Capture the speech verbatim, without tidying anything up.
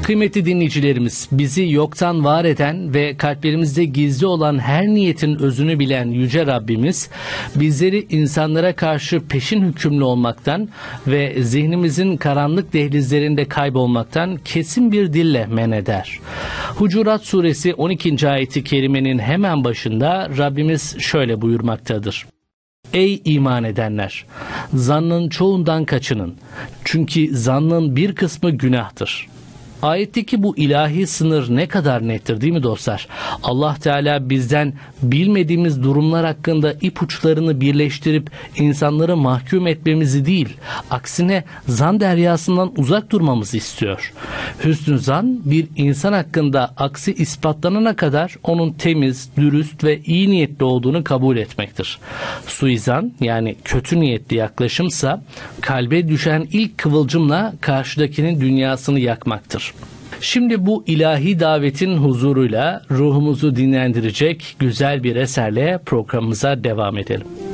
Kıymetli dinleyicilerimiz, bizi yoktan var eden ve kalplerimizde gizli olan her niyetin özünü bilen Yüce Rabbimiz, bizleri insanlara karşı peşin hükümlü olmaktan ve zihnimizin karanlık dehlizlerinde kaybolmaktan kesin bir dille men eder. Hucurat Suresi on ikinci ayeti kerimenin hemen başında Rabbimiz şöyle buyurmaktadır. Ey iman edenler! Zannın çoğundan kaçının. Çünkü zannın bir kısmı günahtır. Ayetteki bu ilahi sınır ne kadar nettir değil mi dostlar? Allah Teala bizden bilmediğimiz durumlar hakkında ipuçlarını birleştirip insanları mahkum etmemizi değil, aksine zan deryasından uzak durmamızı istiyor. Hüsnü zan bir insan hakkında aksi ispatlanana kadar onun temiz, dürüst ve iyi niyetli olduğunu kabul etmektir. Suizan yani kötü niyetli yaklaşımsa kalbe düşen ilk kıvılcımla karşıdakinin dünyasını yakmaktır. Şimdi bu ilahi davetin huzuruyla ruhumuzu dinlendirecek güzel bir eserle programımıza devam edelim.